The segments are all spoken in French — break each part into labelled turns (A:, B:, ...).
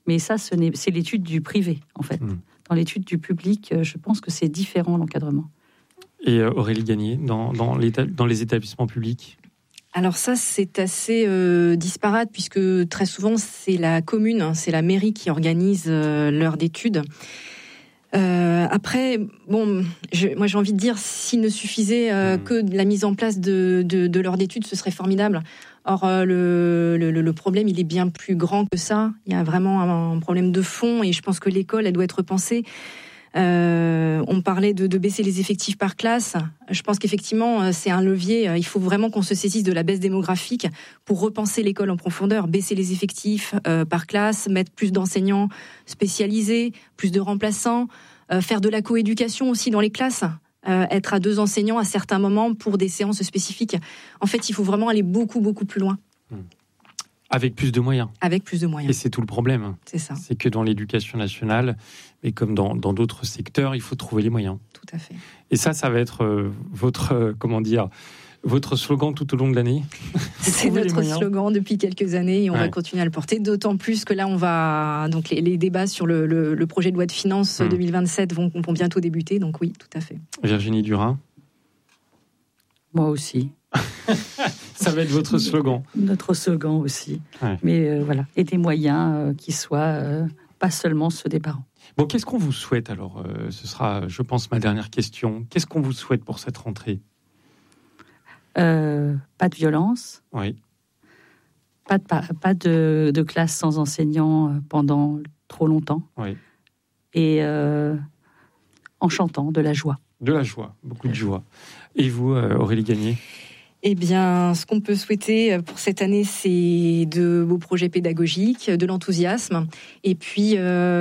A: Mais ça, c'est l'étude du privé, en fait. Dans l'étude du public, je pense que c'est différent, l'encadrement.
B: Et Aurélie Gagné, dans les établissements publics ?
C: Alors ça, c'est assez disparate, puisque très souvent, c'est la commune, c'est la mairie qui organise l'heure d'études. Après, moi j'ai envie de dire, s'il ne suffisait que de la mise en place de l'heure d'études, ce serait formidable. Or, le problème, il est bien plus grand que ça. Il y a vraiment un problème de fond, et je pense que l'école, elle doit être repensée. On parlait de baisser les effectifs par classe. Je pense qu'effectivement, c'est un levier. Il faut vraiment qu'on se saisisse de la baisse démographique pour repenser l'école en profondeur. Baisser les effectifs par classe, mettre plus d'enseignants spécialisés, plus de remplaçants, faire de la coéducation aussi dans les classes. Être à 2 enseignants à certains moments pour des séances spécifiques. En fait, il faut vraiment aller beaucoup, beaucoup plus loin.
B: Avec plus de moyens.
C: Avec plus de moyens.
B: Et c'est tout le problème.
C: C'est ça.
B: C'est que dans l'éducation nationale, et comme dans d'autres secteurs, il faut trouver les moyens.
C: Tout à fait.
B: Et ça va être votre slogan tout au long de l'année.
C: C'est notre slogan depuis quelques années, et on va continuer à le porter. D'autant plus que là, donc les débats sur le projet de loi de finances 2027 vont bientôt débuter. Donc oui, tout à fait.
B: Virginie Durin.
A: Moi aussi.
B: Ça va être votre slogan.
A: Notre slogan aussi. Ouais. Mais voilà. Et des moyens qui soient pas seulement ceux des parents.
B: Bon, qu'est-ce qu'on vous souhaite alors ? Ce sera, je pense, ma dernière question. Qu'est-ce qu'on vous souhaite pour cette rentrée ?
A: Pas de violence.
B: Oui.
A: Pas de classe sans enseignants pendant trop longtemps.
B: Oui.
A: Et en chantant de la joie.
B: De la joie, beaucoup de joie. Et vous, Aurélie Gagné ?
C: Eh bien, ce qu'on peut souhaiter pour cette année, c'est de beaux projets pédagogiques, de l'enthousiasme, et puis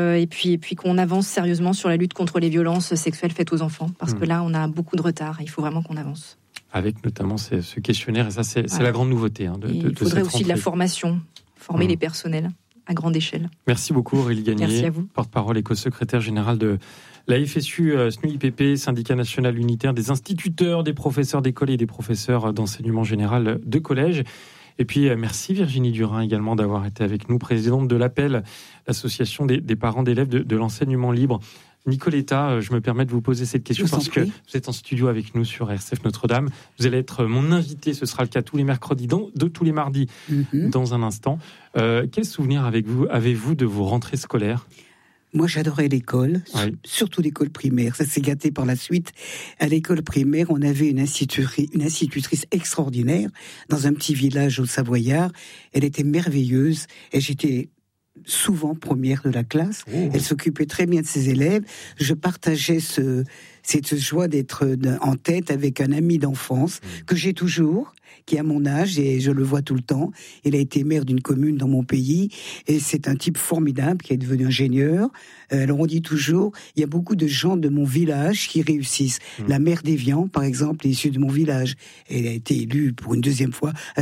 C: qu'on avance sérieusement sur la lutte contre les violences sexuelles faites aux enfants, parce que là, on a beaucoup de retard. Il faut vraiment qu'on avance. Avec
B: notamment ce questionnaire, et ça, c'est la grande nouveauté.
C: Il faudrait aussi de la formation, former les personnels à grande échelle.
B: Merci beaucoup, Aurélie Gagné.
C: Merci à vous.
B: Porte-parole et co-secrétaire générale de la FSU, SNUIPP, syndicat national unitaire des instituteurs, des professeurs d'école et des professeurs d'enseignement général de collège. Et puis, merci Virginie Durin également d'avoir été avec nous, présidente de l'APEL, l'association des parents d'élèves de l'enseignement libre. Nicoletta, je me permets de vous poser cette question parce que vous êtes en studio avec nous sur RCF Notre-Dame. Vous allez être mon invité, ce sera le cas tous les mercredis, tous les mardis, dans un instant. Quel souvenir avez-vous de vos rentrées scolaires ?
D: Moi, j'adorais l'école, surtout l'école primaire. Ça s'est gâté par la suite. À l'école primaire, on avait une institutrice extraordinaire dans un petit village au Savoyard. Elle était merveilleuse et j'étais souvent première de la classe. Elle s'occupait très bien de ses élèves. Je partageais cette joie d'être en tête avec un ami d'enfance que j'ai toujours, qui a mon âge et je le vois tout le temps. Il a été maire d'une commune dans mon pays et c'est un type formidable qui est devenu ingénieur. Alors on dit toujours, il y a beaucoup de gens de mon village qui réussissent. La maire d'Évian, par exemple, est issue de mon village. Elle a été élue pour une deuxième fois à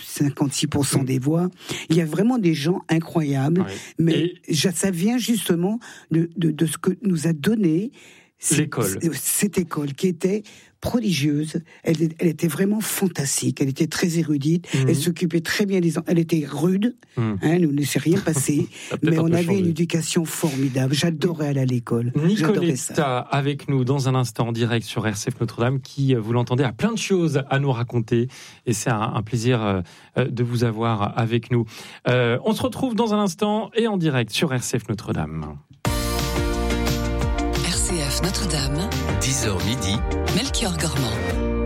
D: 56% des voix. Il y a vraiment des gens incroyables, mais ça vient justement de ce que nous a donné
B: l'école.
D: Cette école qui était prodigieuse, elle était vraiment fantastique, elle était très érudite, elle s'occupait très bien des enfants, elle était rude, nous ne s'est rien passé, mais on avait une éducation formidable, j'adorais aller à l'école.
B: Nicoletta avec nous dans un instant en direct sur RCF Notre-Dame qui, vous l'entendez, a plein de choses à nous raconter et c'est un plaisir de vous avoir avec nous. On se retrouve dans un instant et en direct sur RCF Notre-Dame.
E: RCF Notre-Dame,
F: 10h midi,
E: Melchior Gormand.